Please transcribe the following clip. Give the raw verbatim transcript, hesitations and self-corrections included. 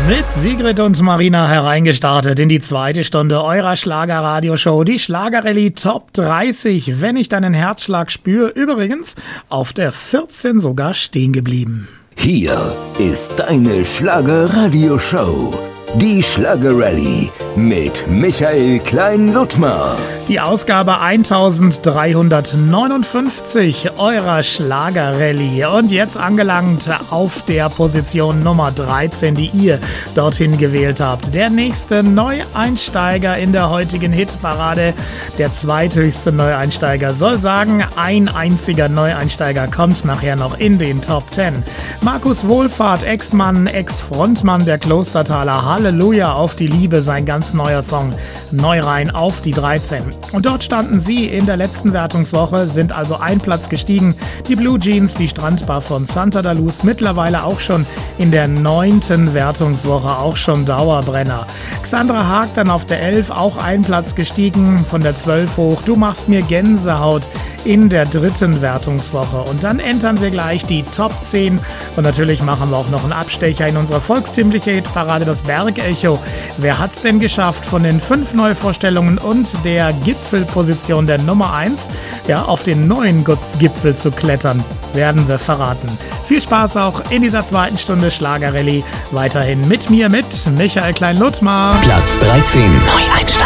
Mit Sigrid und Marina hereingestartet in die zweite Stunde eurer Schlagerradioshow, die Schlagerrallye Top dreißig. Wenn ich deinen Herzschlag spüre, übrigens auf der vierzehn sogar stehen geblieben. Hier ist deine Schlagerradioshow, die Schlagerrallye mit Michael Klein-Ludtmer. Die Ausgabe eintausenddreihundertneunundfünfzig eurer Schlagerrallye. Und jetzt angelangt auf der Position Nummer dreizehn, die ihr dorthin gewählt habt. Der nächste Neueinsteiger in der heutigen Hitparade, der zweithöchste Neueinsteiger, soll sagen, ein einziger Neueinsteiger kommt nachher noch in den Top zehn. Markus Wohlfahrt, Ex-Mann, Ex-Frontmann der Klostertaler, Halleluja auf die Liebe, sein ganz neuer Song, neu rein auf die dreizehn. Und dort standen sie in der letzten Wertungswoche, sind also ein Platz gestiegen. Die Blue Jeans, die Strandbar von Santa da Luz, mittlerweile auch schon in der neunten Wertungswoche, auch schon Dauerbrenner. Xandra Haag dann auf der elf, auch ein Platz gestiegen, von der zwölf hoch. Du machst mir Gänsehaut in der dritten Wertungswoche. Und dann entern wir gleich die Top zehn. Und natürlich machen wir auch noch einen Abstecher in unsere volkstümliche Hitparade, das Bergecho. Wer hat's denn geschafft, von den fünf Neuvorstellungen und der Gipfelposition der Nummer eins, ja, auf den neuen Gipfel zu klettern, werden wir verraten. Viel Spaß auch in dieser zweiten Stunde Schlagerrallye. Weiterhin mit mir, mit Michael Klein-Ludtmer. Platz dreizehn. Neueinsteiger.